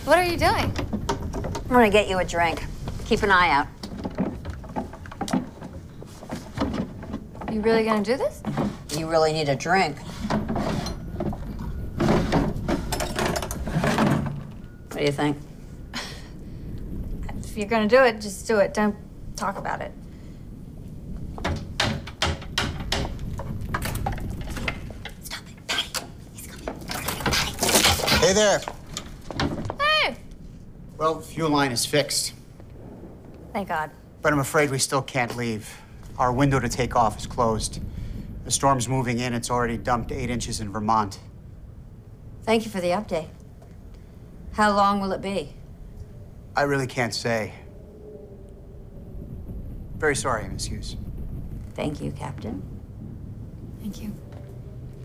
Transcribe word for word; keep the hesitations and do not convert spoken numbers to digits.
What are you doing? I'm gonna get you a drink. Keep an eye out. You really gonna do this? You really need a drink. What do you think? If you're gonna do it, just do it. Don't talk about it. Stop it, Patty. He's coming. Patty. Hey there. Hey! Well, fuel line is fixed, Thank God. but I'm afraid we still can't leave. Our window to take off is closed. The storm's moving in. It's already dumped eight inches in Vermont. Thank you for the update. How long will it be? I really can't say. Very sorry, Miss Hughes. Thank you, Captain. Thank you.